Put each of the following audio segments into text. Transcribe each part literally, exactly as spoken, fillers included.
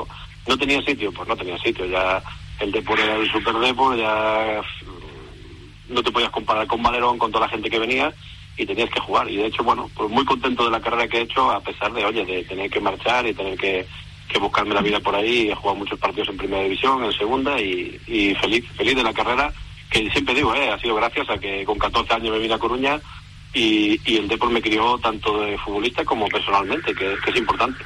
eso. ¿No tenía sitio? Pues no tenía sitio, ya el Depor era el Super Depor, ya no te podías comparar con Valerón, con toda la gente que venía, y tenías que jugar. Y de hecho, bueno, pues muy contento de la carrera que he hecho, a pesar de, oye, de tener que marchar y tener que, que buscarme la vida por ahí. He jugado muchos partidos en primera división, en segunda, y, y feliz, feliz de la carrera, que siempre digo, eh, ha sido gracias a que con catorce años me vine a Coruña, y, y el Depor me crió tanto de futbolista como personalmente, que, que es importante.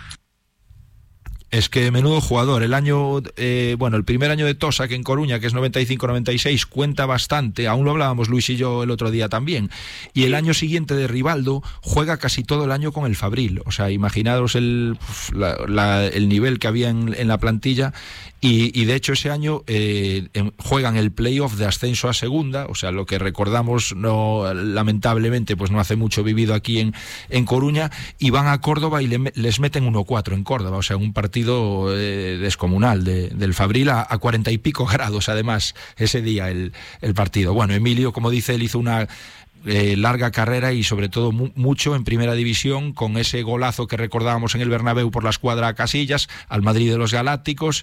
Es que menudo jugador. El año, eh, bueno, el primer año de Tosa, que en Coruña, que es noventa y cinco noventa y seis, cuenta bastante. Aún lo hablábamos Luis y yo el otro día también. Y el año siguiente de Rivaldo juega casi todo el año con el Fabril. O sea, imaginaros el, la, la, el nivel que había en, en la plantilla. Y, y de hecho ese año eh, en, juegan el playoff de ascenso a segunda. O sea, lo que recordamos, no lamentablemente, pues no hace mucho vivido aquí en, en Coruña. Y van a Córdoba y le, les meten uno cuatro en Córdoba. O sea, un partido Eh, descomunal de, del Fabril a, a cuarenta y pico grados además ese día el, el partido. Bueno, Emilio, como dice él, hizo una eh, larga carrera y sobre todo mu- mucho en primera división, con ese golazo que recordábamos en el Bernabéu por la escuadra a Casillas, al Madrid de los Galácticos,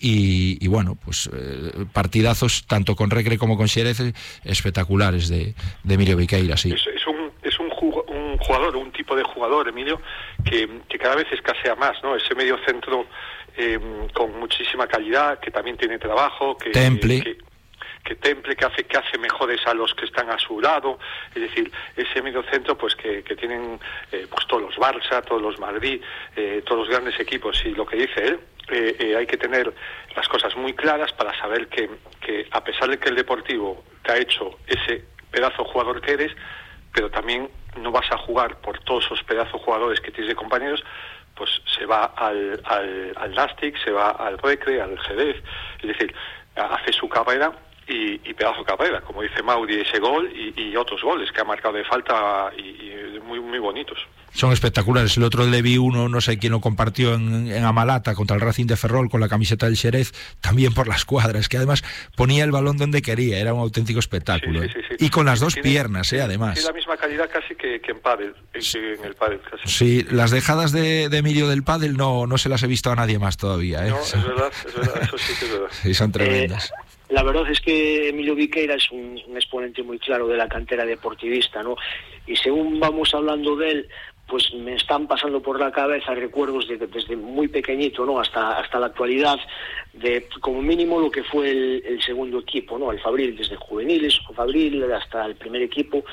y, y bueno, pues eh, partidazos tanto con Recre como con Xerez espectaculares de, de Emilio Viqueira, sí. Es, es un es un, jug- un jugador, un tipo de jugador, Emilio, que, que cada vez escasea más, ¿no? Ese medio centro eh, con muchísima calidad, que también tiene trabajo, que Temple. que, que temple, que hace que hace mejores a los que están a su lado. Es decir, ese medio centro pues que, que tienen eh, pues todos los Barça, todos los Madrid, eh, todos los grandes equipos. Y lo que dice él, eh, eh, hay que tener las cosas muy claras para saber que, que a pesar de que el Deportivo te ha hecho ese pedazo jugador que eres, pero también no vas a jugar por todos esos pedazos jugadores que tienes de compañeros, pues se va al, al, al Nastic, se va al Recre, al Jerez, es decir, hace su carrera y, y pedazo carrera, como dice Mauri, ese gol y, y otros goles que ha marcado de falta y, y muy muy bonitos. Son espectaculares. El otro le vi uno, no sé quién lo compartió en, en Amalata contra el Racing de Ferrol con la camiseta del Xerez, también por las cuadras, que además ponía el balón donde quería, era un auténtico espectáculo. Sí, sí, sí, sí. Y con las dos tiene, piernas, eh, además. Tiene la misma calidad casi que, que en pádel, sí. en el pádel casi. Sí, las dejadas de, de Emilio del pádel no, no se las he visto a nadie más todavía, ¿eh? No, es verdad, es verdad, eso sí que es verdad. Sí, son tremendas. Eh, la verdad es que Emilio Viqueira es un, un exponente muy claro de la cantera deportivista, ¿no? Y según vamos hablando de él, pues me están pasando por la cabeza recuerdos de, desde muy pequeñito, ¿no? Hasta hasta la actualidad, de como mínimo lo que fue el, el segundo equipo, ¿no? El Fabril, desde juveniles, Fabril hasta el primer equipo.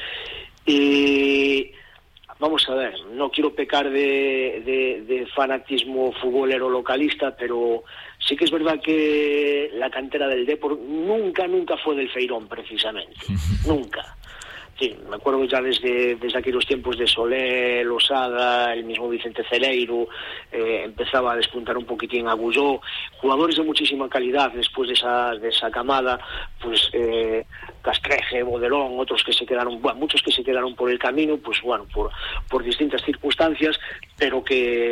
Y vamos a ver, no quiero pecar de, de, de fanatismo futbolero localista, pero sí que es verdad que la cantera del Depor nunca, nunca fue del Feirón, precisamente. Nunca. Sí, me acuerdo ya desde, desde aquellos tiempos de Soler, Losada, el mismo Vicente Celeiro, eh, empezaba a despuntar un poquitín Agulló, jugadores de muchísima calidad después de esa, de esa camada, pues eh, Castreje, Boderón, otros que se quedaron, bueno, muchos que se quedaron por el camino, pues bueno, por, por distintas circunstancias, pero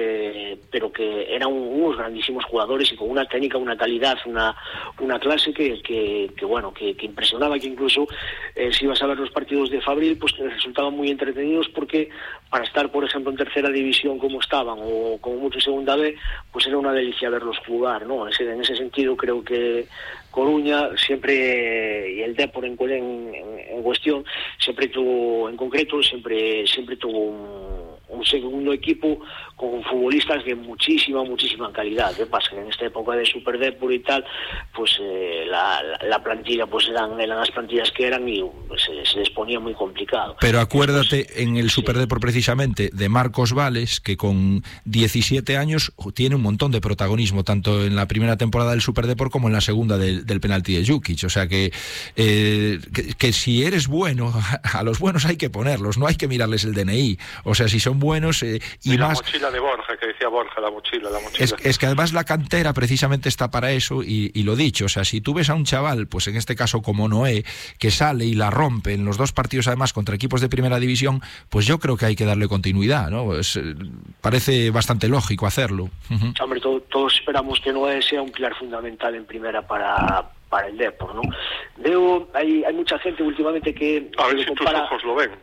que pero que eran unos grandísimos jugadores y con una técnica, una calidad, una una clase que, que, que bueno, que, que impresionaba, que incluso eh, si ibas a ver los partidos de Fabril, pues resultaban muy entretenidos, porque para estar, por ejemplo, en tercera división como estaban, o como mucho en segunda B, pues era una delicia verlos jugar, ¿no? En ese, en ese sentido creo que Coruña siempre, y el Depor en, en, en cuestión, siempre tuvo, en concreto, siempre siempre tuvo un, un segundo equipo con futbolistas de muchísima, muchísima calidad. ¿Qué pasa? Que en esta época de Super Depor y tal, pues eh, la, la, la plantilla pues eran, eran las plantillas que eran y pues, se, se les ponía muy complicado. Pero acuérdate, Después, en el Super sí. Depor precisamente, de Marcos Vales, que con diecisiete años tiene un montón de protagonismo, tanto en la primera temporada del Super Depor como en la segunda del, del penalti de Jukic. O sea que, eh, que, que si eres bueno, a los buenos hay que ponerlos, no hay que mirarles el D N I. O sea, si son buenos eh, y, y más... la mochila de Borja, que decía Borja, la mochila, la mochila. Es, es que además la cantera precisamente está para eso, y, y lo dicho, o sea, si tú ves a un chaval, pues en este caso como Noé, que sale y la rompe en los dos partidos además contra equipos de primera división, pues yo creo que hay que darle continuidad, ¿no? Pues, eh, parece bastante lógico hacerlo. Uh-huh. Hombre, todo, todos esperamos que Noé sea un pilar fundamental en primera para, para el Depor, ¿no? Veo, hay, hay mucha gente últimamente que... A ver que si compara... tus ojos lo ven.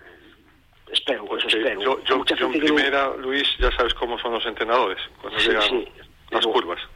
Espero, pues Porque espero. Yo, yo, mucha yo en gente primera, que... Luis, ya sabes cómo son los entrenadores cuando Sí, llegan sí, las pero... curvas.